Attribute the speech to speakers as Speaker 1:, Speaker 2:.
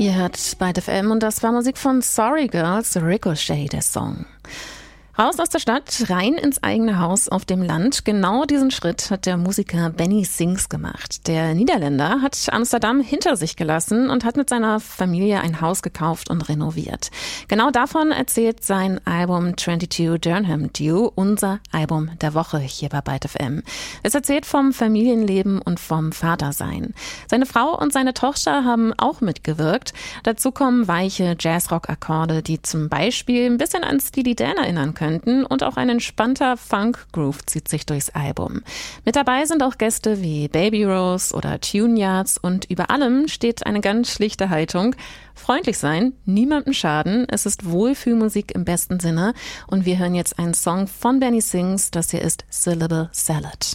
Speaker 1: Ihr hört bei FM und das war Musik von Sorry Girls, Ricochet, der Song. Raus aus der Stadt, rein ins eigene Haus auf dem Land. Genau diesen Schritt hat der Musiker Benny Sings gemacht. Der Niederländer hat Amsterdam hinter sich gelassen und hat mit seiner Familie ein Haus gekauft und renoviert. Genau davon erzählt sein Album 22 Durham Dew, unser Album der Woche hier bei Byte FM. Es erzählt vom Familienleben und vom Vatersein. Seine Frau und seine Tochter haben auch mitgewirkt. Dazu kommen weiche Jazzrock-Akkorde, die zum Beispiel ein bisschen an Steely Dan erinnern können. Und auch ein entspannter Funk-Groove zieht sich durchs Album. Mit dabei sind auch Gäste wie Baby Rose oder Tune Yards und über allem steht eine ganz schlichte Haltung. Freundlich sein, niemandem schaden, es ist Wohlfühlmusik im besten Sinne und wir hören jetzt einen Song von Benny Sings, das hier ist Syllable Salad.